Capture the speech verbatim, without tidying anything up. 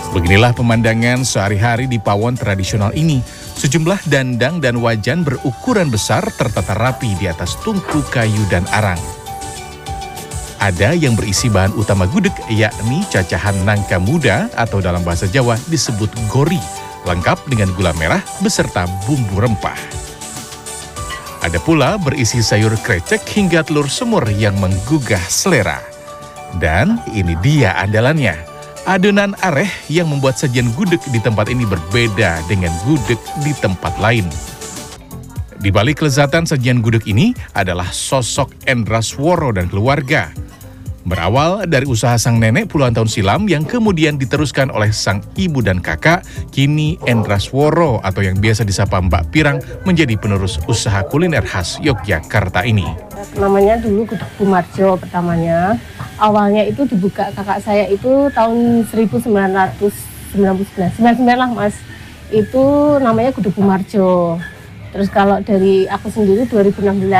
Beginilah pemandangan sehari-hari di pawon tradisional ini. Sejumlah dandang dan wajan berukuran besar tertata rapi di atas tungku kayu dan arang. Ada yang berisi bahan utama gudeg, yakni cacahan nangka muda atau dalam bahasa Jawa disebut gori, lengkap dengan gula merah beserta bumbu rempah. Ada pula berisi sayur krecek hingga telur semur yang menggugah selera. Dan ini dia andalannya, adonan areh yang membuat sajian gudeg di tempat ini berbeda dengan gudeg di tempat lain. Di balik kelezatan sajian gudeg ini adalah sosok Endra Sworo dan keluarga. Berawal dari usaha sang nenek puluhan tahun silam yang kemudian diteruskan oleh sang ibu dan kakak, kini Endra Sworo atau yang biasa disapa Mbak Pirang menjadi penerus usaha kuliner khas Yogyakarta ini. Namanya dulu Gudeg Bumarjo pertamanya. Awalnya itu dibuka kakak saya itu tahun seribu sembilan ratus sembilan puluh sembilan, sembilan puluh sembilan lah mas. Itu namanya Gudeg Bumarjo. Terus kalau dari aku sendiri dua ribu enam belas.